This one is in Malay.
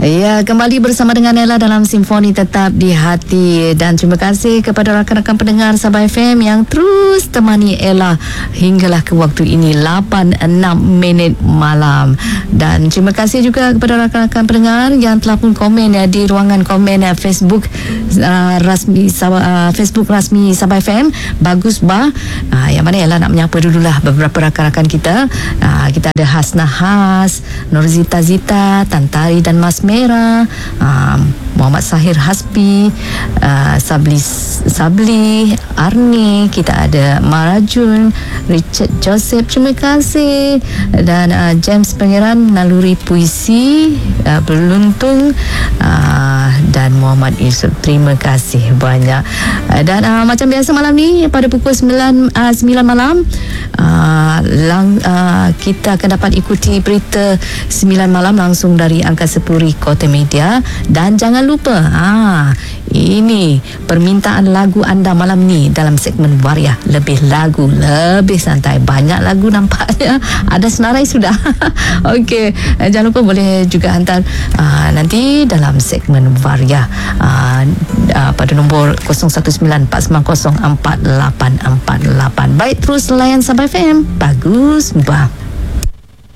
Ya, kembali bersama dengan Ella dalam Simfoni Tetap di Hati. Dan terima kasih kepada rakan-rakan pendengar Sabah FM yang terus temani Ella hinggalah ke waktu ini 8.06 malam. Dan terima kasih juga kepada rakan-rakan pendengar yang telah pun komen di ruangan komen Facebook rasmi Facebook rasmi Sabah FM. Bagus bah. Yang mana Ella nak menyapa dululah beberapa rakan-rakan kita. Kita ada Hasna Has, Norzita Zita, Tantari dan Mas Merah, Muhammad Sahir Hasbi, Sabli, Arni, kita ada Marajun, Richard Joseph, terima kasih, dan James Pangeran Naluri Puisi, Berluntung, dan Muhammad Yusuf, terima kasih banyak. Dan macam biasa malam ni pada pukul 9 malam kita akan dapat ikuti berita 9 malam langsung dari Angkasa Puri Kota Media. Dan jangan lupa ini permintaan lagu anda malam ni dalam segmen Waria. Lebih lagu, lebih santai, banyak lagu nampaknya. Ada senarai sudah. Okey, jangan lupa boleh juga hantar nanti dalam segmen Waria pada nombor 0194904848. Baik, terus layan Sabah FM. Bagus, bah.